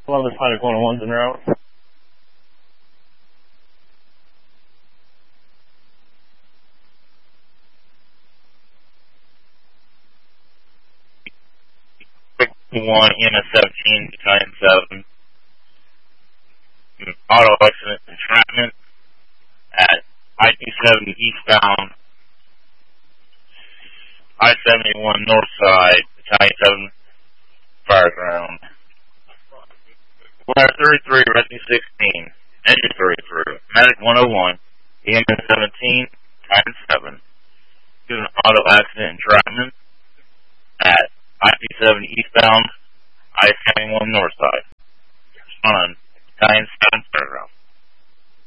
11 Pilot 101's en route. One EMS 17, Battalion 7. Auto accident entrapment at I-270 eastbound, I-71 north side, Battalion 7, fireground. Wire 33, Rescue 16, Engine 33, Medic 101, EMS 17, Battalion 7. Due to an auto accident entrapment at I-270 eastbound, I-71 north side. Respond, Battalion 7, fireground.